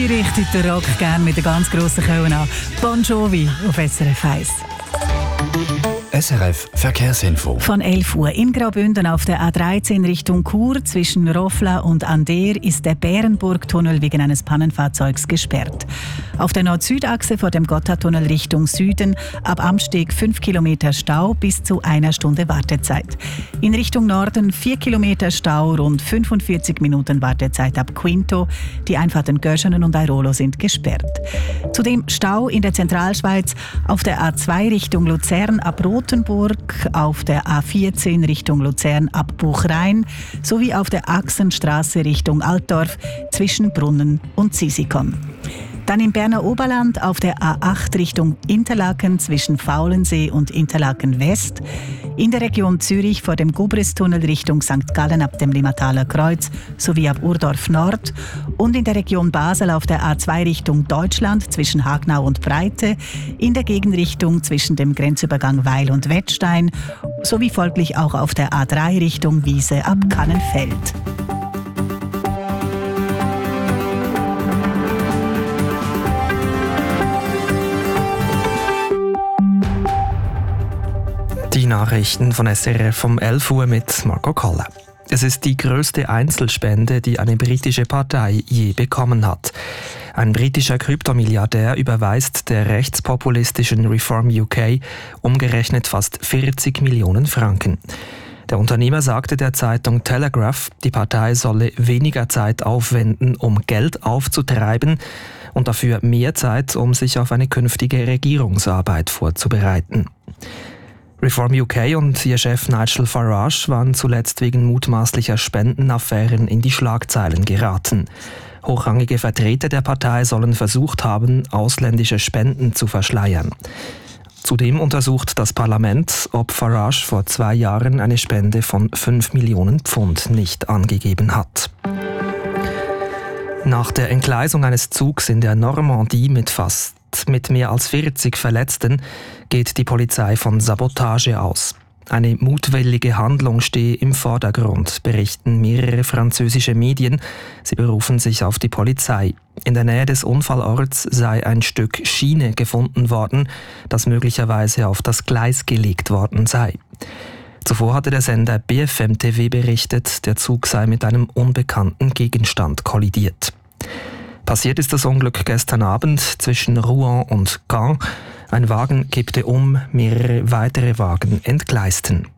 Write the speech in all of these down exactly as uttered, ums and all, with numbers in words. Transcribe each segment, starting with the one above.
Sie richtet den Rock gerne mit den ganz grossen Köln an. Bon Jovi auf S R F eins. S R F Verkehrsinfo. Von elf Uhr in Graubünden auf der A dreizehn Richtung Chur zwischen Rofla und Ander ist der Bärenburg-Tunnel wegen eines Pannenfahrzeugs gesperrt. Auf der Nord-Süd-Achse vor dem Gotthardtunnel Richtung Süden ab Amsteg fünf Kilometer Stau bis zu einer Stunde Wartezeit. In Richtung Norden vier Kilometer Stau, rund fünfundvierzig Minuten Wartezeit ab Quinto. Die Einfahrten Göschenen und Airolo sind gesperrt. Zudem Stau in der Zentralschweiz auf der A zwei Richtung Luzern ab Rotenburg, auf der A vierzehn Richtung Luzern ab Buchrein sowie auf der Achsenstraße Richtung Altdorf zwischen Brunnen und Zisikon. Dann im Berner Oberland auf der A acht Richtung Interlaken zwischen Faulensee und Interlaken West. In der Region Zürich vor dem Gubris-Tunnel Richtung Sankt Gallen ab dem Limmataler Kreuz sowie ab Urdorf Nord. Und in der Region Basel auf der A zwei Richtung Deutschland zwischen Hagnau und Breite. In der Gegenrichtung zwischen dem Grenzübergang Weil und Wettstein. Sowie folglich auch auf der A drei Richtung Wiese ab Kannenfeld. Die Nachrichten von S R F um elf Uhr mit Marco Kolle. Es ist die grösste Einzelspende, die eine britische Partei je bekommen hat. Ein britischer Kryptomilliardär überweist der rechtspopulistischen Reform U K umgerechnet fast vierzig Millionen Franken. Der Unternehmer sagte der Zeitung Telegraph, die Partei solle weniger Zeit aufwenden, um Geld aufzutreiben und dafür mehr Zeit, um sich auf eine künftige Regierungsarbeit vorzubereiten. Reform U K und ihr Chef Nigel Farage waren zuletzt wegen mutmaßlicher Spendenaffären in die Schlagzeilen geraten. Hochrangige Vertreter der Partei sollen versucht haben, ausländische Spenden zu verschleiern. Zudem untersucht das Parlament, ob Farage vor zwei Jahren eine Spende von fünf Millionen Pfund nicht angegeben hat. Nach der Entgleisung eines Zugs in der Normandie mit fast mit mehr als vierzig Verletzten geht die Polizei von Sabotage aus. Eine mutwillige Handlung stehe im Vordergrund, berichten mehrere französische Medien. Sie berufen sich auf die Polizei. In der Nähe des Unfallorts sei ein Stück Schiene gefunden worden, das möglicherweise auf das Gleis gelegt worden sei. Zuvor hatte der Sender B F M T V berichtet, der Zug sei mit einem unbekannten Gegenstand kollidiert. Passiert ist das Unglück gestern Abend zwischen Rouen und Caen. Ein Wagen kippte um, mehrere weitere Wagen entgleisten.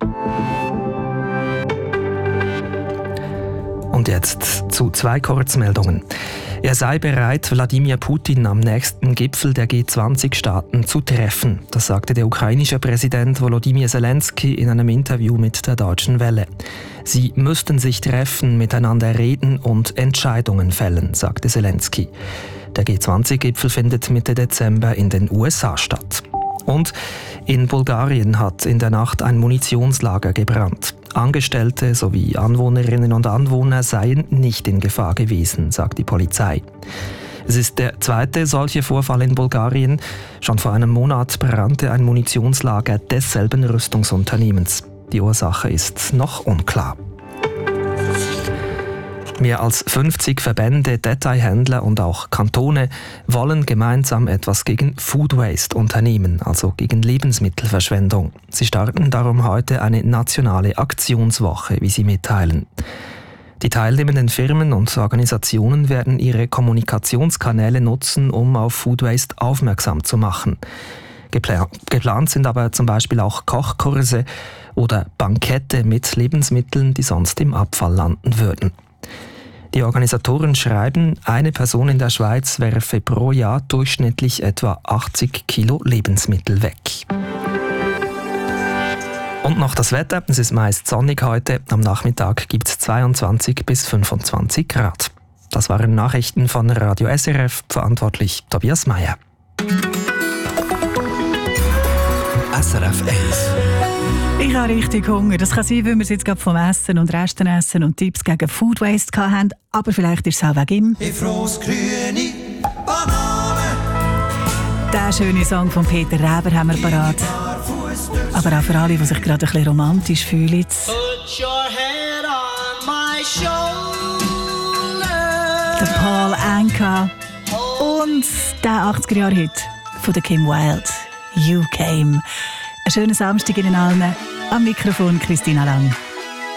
Und jetzt zu zwei Kurzmeldungen. Er sei bereit, Wladimir Putin am nächsten Gipfel der G zwanzig Staaten zu treffen. Das sagte der ukrainische Präsident Volodymyr Zelensky in einem Interview mit der Deutschen Welle. Sie müssten sich treffen, miteinander reden und Entscheidungen fällen, sagte Zelensky. Der G zwanzig Gipfel findet Mitte Dezember in den U S A statt. Und in Bulgarien hat in der Nacht ein Munitionslager gebrannt. Angestellte sowie Anwohnerinnen und Anwohner seien nicht in Gefahr gewesen, sagt die Polizei. Es ist der zweite solche Vorfall in Bulgarien. Schon vor einem Monat brannte ein Munitionslager desselben Rüstungsunternehmens. Die Ursache ist noch unklar. Mehr als fünfzig Verbände, Detailhändler und auch Kantone wollen gemeinsam etwas gegen Food Waste unternehmen, also gegen Lebensmittelverschwendung. Sie starten darum heute eine nationale Aktionswoche, wie sie mitteilen. Die teilnehmenden Firmen und Organisationen werden ihre Kommunikationskanäle nutzen, um auf Food Waste aufmerksam zu machen. Gepla- geplant sind aber zum Beispiel auch Kochkurse oder Bankette mit Lebensmitteln, die sonst im Abfall landen würden. Die Organisatoren schreiben, eine Person in der Schweiz werfe pro Jahr durchschnittlich etwa achtzig Kilo Lebensmittel weg. Und noch das Wetter. Es ist meist sonnig heute. Am Nachmittag gibt es zweiundzwanzig bis fünfundzwanzig Grad. Das waren Nachrichten von Radio S R F, verantwortlich Tobias Meyer. S R F eins. Ich habe richtig Hunger. Das kann sein, weil wir es jetzt gerade vom Essen und Restenessen und Tipps gegen Food Waste hatten. Aber vielleicht ist es auch wegen ihm. Ich froh's grüne Banane. Den schönen Song von Peter Reber haben wir parat. Aber auch für alle, die sich gerade ein bisschen romantisch fühlen. Put your head on my shoulder. Der Paul Anka. Und der achtziger-Jahre-Hit von der Kim Wilde, «You Came». Einen schönen Samstag Ihnen allen. Am Mikrofon Christina Lang.